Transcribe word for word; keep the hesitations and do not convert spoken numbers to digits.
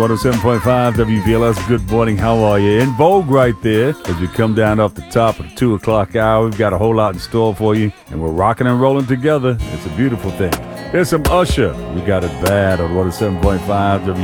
one oh seven point five W V L S, good morning, how are you? In Vogue right there, as we come down off the top of the two o'clock hour. We've got a whole lot in store for you, and we're rocking and rolling together. It's a beautiful thing. Here's some Usher. We got it bad on one oh seven point five W V L S.